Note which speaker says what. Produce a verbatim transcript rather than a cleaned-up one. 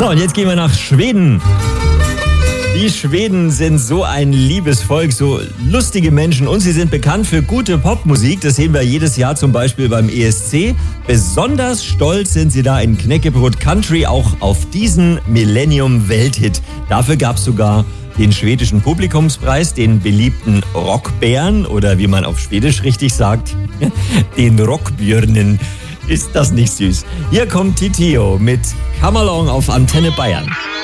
Speaker 1: So, und jetzt gehen wir nach Schweden. Die Schweden sind so ein liebes Volk, so lustige Menschen und sie sind bekannt für gute Popmusik. Das sehen wir jedes Jahr zum Beispiel beim E S C. Besonders stolz sind sie da in Knäckebrot Country auch auf diesen Millennium-Welthit. Dafür gab es sogar den schwedischen Publikumspreis, den beliebten Rockbären oder wie man auf Schwedisch richtig sagt, den Rockbjörnen. Ist das nicht süß? Hier kommt Titio mit Come Along auf Antenne Bayern.